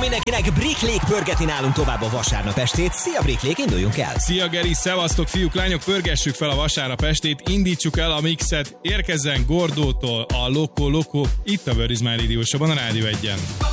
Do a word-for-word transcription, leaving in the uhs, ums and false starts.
mindenkinek, Bricklék pörgeti nálunk tovább a vasárnap estét. Szia Bricklék, induljunk el! Szia Geri, szevasztok fiúk, lányok, pörgessük fel a vasárnap estét, indítsuk el a mixet, érkezzen Gordótól a Loco Loco, itt a Where is My Radio Show-ban, a Rádió egyen.